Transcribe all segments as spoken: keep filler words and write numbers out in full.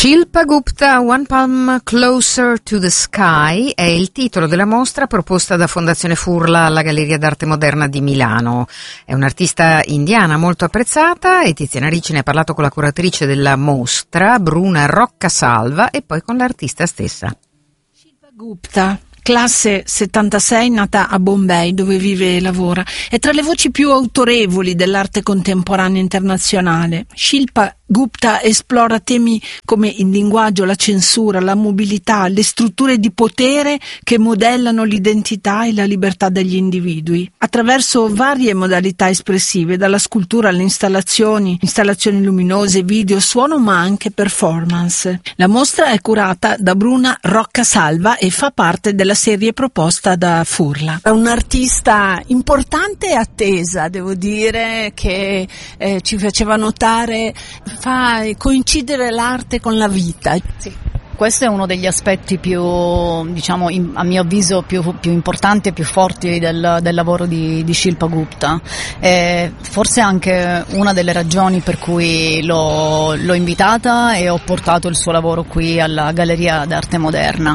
Shilpa Gupta, One Palm Closer to the Sky è il titolo della mostra proposta da Fondazione Furla alla Galleria d'Arte Moderna di Milano. È un'artista indiana molto apprezzata e Tiziana Ricci ne ha parlato con la curatrice della mostra, Bruna Roccasalva, e poi con l'artista stessa. Shilpa Gupta, classe settantasei, nata a Bombay, dove vive e lavora, è tra le voci più autorevoli dell'arte contemporanea internazionale. Shilpa Gupta esplora temi come il linguaggio, la censura, la mobilità, le strutture di potere che modellano l'identità e la libertà degli individui, attraverso varie modalità espressive, dalla scultura alle installazioni, installazioni luminose, video, suono, ma anche performance. La mostra è curata da Bruna Roccasalva e fa parte della serie proposta da Furla. È un'artista importante e attesa, devo dire, che eh, ci faceva notare, fa coincidere l'arte con la vita. Sì. Questo è uno degli aspetti più, diciamo, in, a mio avviso più, più importanti e più forti del, del lavoro di, di Shilpa Gupta. E forse anche una delle ragioni per cui l'ho, l'ho invitata e ho portato il suo lavoro qui alla Galleria d'Arte Moderna,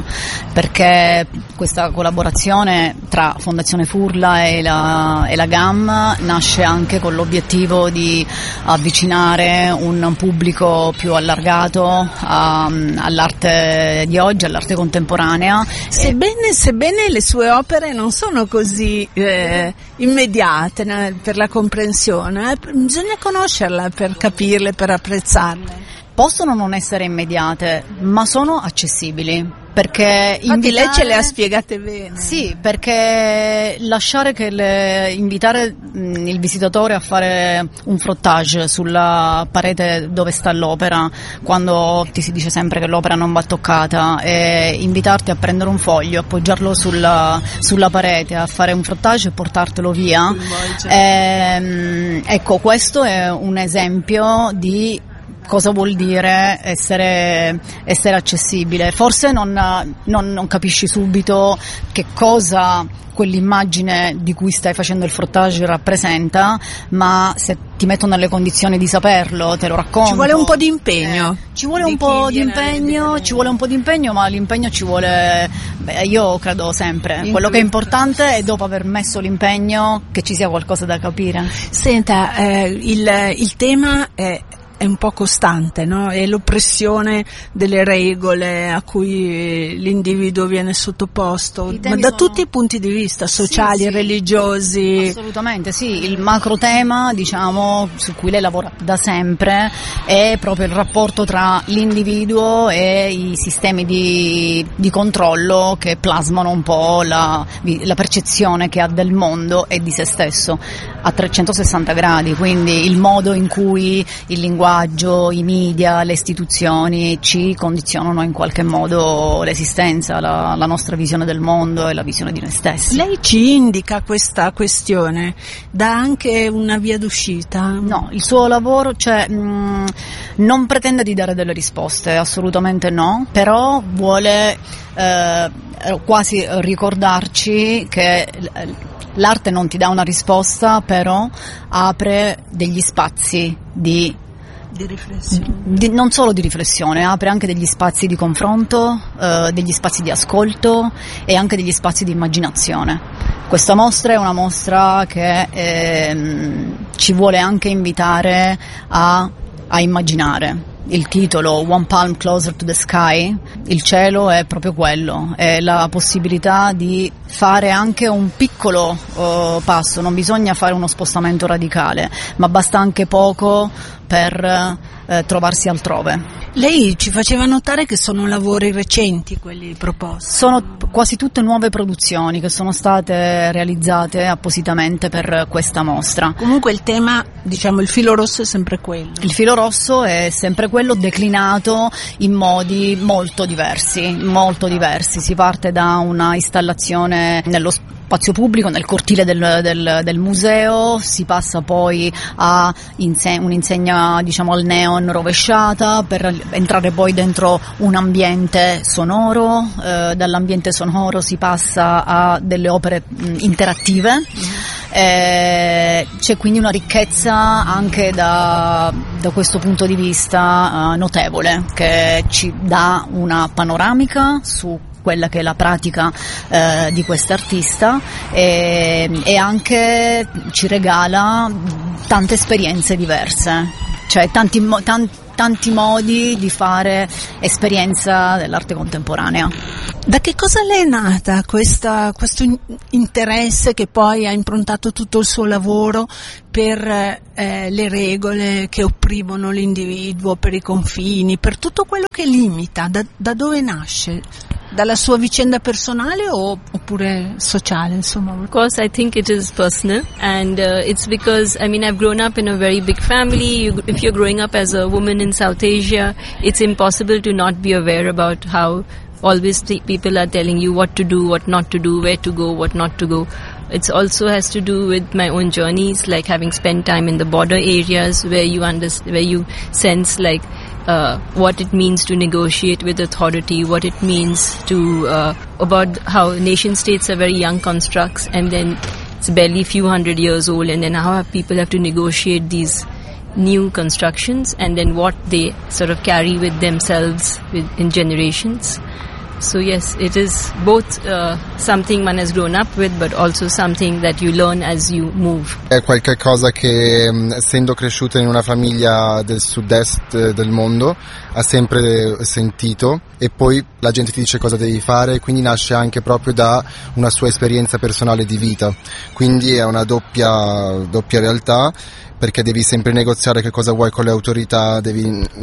perché questa collaborazione tra Fondazione Furla e la, e la G A M nasce anche con l'obiettivo di avvicinare un pubblico più allargato a, all'arte di oggi, all'arte contemporanea. Sebbene, sebbene le sue opere non sono così eh, immediate né, per la comprensione, eh, bisogna conoscerla per capirle, per apprezzarle. Possono non essere immediate, ma sono accessibili. Perché Infatti invitare... lei ce le ha spiegate bene. Sì, perché lasciare che le... invitare mh, il visitatore a fare un frottage sulla parete dove sta l'opera, quando ti si dice sempre che l'opera non va toccata, e invitarti a prendere un foglio, appoggiarlo sulla, sulla parete, a fare un frottage e portartelo via. Ehm, ecco, questo è un esempio di cosa vuol dire essere, essere accessibile. Forse non, non, non capisci subito che cosa quell'immagine di cui stai facendo il frottage rappresenta, ma se ti metto nelle condizioni di saperlo, te lo racconto. Ci vuole un po' di impegno. Eh, ci vuole un po' di impegno, ci vuole un po' di impegno, ma l'impegno ci vuole, beh, io credo sempre. Quello che è importante è, dopo aver messo l'impegno, che ci sia qualcosa da capire. Senta, eh, il, il tema è è un po' costante, no? È l'oppressione delle regole a cui l'individuo viene sottoposto, ma da sono... tutti i punti di vista, sociali, sì, sì, religiosi. Assolutamente, sì. Il macro tema, diciamo, su cui lei lavora da sempre è proprio il rapporto tra l'individuo e i sistemi di, di controllo che plasmano un po' la, la percezione che ha del mondo e di se stesso a trecentosessanta gradi, quindi il modo in cui il linguaggio, i media, le istituzioni ci condizionano in qualche modo l'esistenza, la, la nostra visione del mondo e la visione di noi stessi. Lei ci indica questa questione, dà anche una via d'uscita? No, il suo lavoro, cioè, mh, non pretende di dare delle risposte, assolutamente no, però vuole eh, quasi ricordarci che l'arte non ti dà una risposta, però apre degli spazi di Di riflessione. Di, non solo di riflessione, apre anche degli spazi di confronto, eh, degli spazi di ascolto e anche degli spazi di immaginazione. Questa mostra è una mostra che eh, ci vuole anche invitare a, a immaginare. Il titolo One Palm Closer to the Sky, il cielo è proprio quello, è la possibilità di fare anche un piccolo uh, passo, non bisogna fare uno spostamento radicale, ma basta anche poco per uh, trovarsi altrove. Lei ci faceva notare che sono lavori recenti quelli proposti. Sono quasi tutte nuove produzioni che sono state realizzate appositamente per questa mostra. Comunque il tema, diciamo, il filo rosso è sempre quello. Il filo rosso è sempre quello, declinato in modi molto diversi, molto diversi. Si parte da una installazione nello spazio pubblico, nel cortile del, del, del museo, si passa poi a inse- un'insegna, diciamo, al neon rovesciata per entrare poi dentro un ambiente sonoro, eh, dall'ambiente sonoro si passa a delle opere mh, interattive. Eh, c'è quindi una ricchezza anche da, da questo punto di vista uh, notevole, che ci dà una panoramica su quella che è la pratica eh, di quest'artista e, e anche ci regala tante esperienze diverse, cioè tanti, tanti, tanti modi di fare esperienza dell'arte contemporanea. Da che cosa le è nata questa, questo interesse che poi ha improntato tutto il suo lavoro per eh, le regole che opprimono l'individuo, per i confini, per tutto quello che limita? Da, da dove nasce? Dalla sua vicenda personale o, oppure sociale, insomma? Of course, I think it is personal, and uh, it's because, I mean, I've grown up in a very big family. You, if you're growing up as a woman in South Asia, it's impossible to not be aware about how always th- people are telling you what to do, what not to do, where to go, what not to go. It also has to do with my own journeys, like having spent time in the border areas where you understand, where you sense like uh, what it means to negotiate with authority, what it means to uh, about how nation states are very young constructs, and then it's barely a few hundred years old, and then how people have to negotiate these new constructions, and then what they sort of carry with themselves with, in generations. So yes, it is both uh, something one has grown up with, but also something that you learn as you move. È qualche cosa che, essendo cresciuta in una famiglia del sud-est del mondo, ha sempre sentito, e poi la gente ti dice cosa devi fare, quindi nasce anche proprio da una sua esperienza personale di vita. Quindi è una doppia, doppia realtà, perché devi sempre negoziare che cosa vuoi con le autorità, devi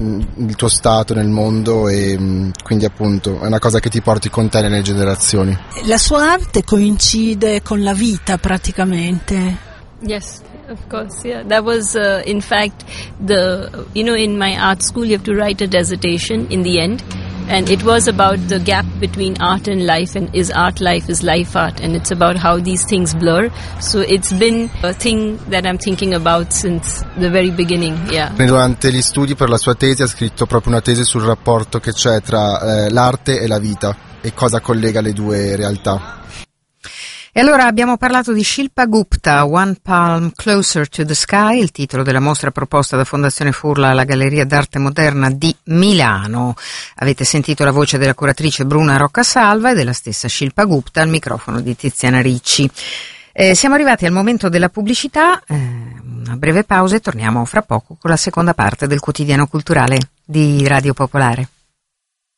il tuo stato nel mondo, e quindi appunto è una cosa che ti porti con te nelle generazioni. La sua arte coincide con la vita praticamente. Yes, of course, yeah. That was uh, in fact the, you know, in my art school you have to write a dissertation in the end. And it was about the gap between art and life, and is art life, is life art, and it's about how these things blur. So it's been a thing that I'm thinking about since the very beginning, yeah. Durante gli studi per la sua tesi ha scritto proprio una tesi sul rapporto che c'è tra eh, l'arte e la vita e cosa collega le due realtà. E allora abbiamo parlato di Shilpa Gupta, One Palm Closer to the Sky, il titolo della mostra proposta da Fondazione Furla alla Galleria d'Arte Moderna di Milano. Avete sentito la voce della curatrice Bruna Roccasalva e della stessa Shilpa Gupta al microfono di Tiziana Ricci. Eh, siamo arrivati al momento della pubblicità, eh, una breve pausa e torniamo fra poco con la seconda parte del quotidiano culturale di Radio Popolare.